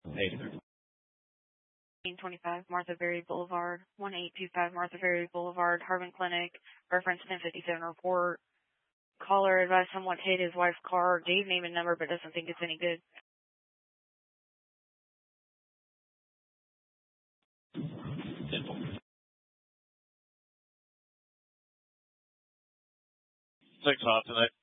Hey. 1825 Martha Berry Boulevard, 1825 Martha Berry Boulevard, Harbin Clinic, reference 1057 report. Caller advised someone hit his wife's car, gave name and number, but doesn't think it's any good. Simple. 6 off tonight.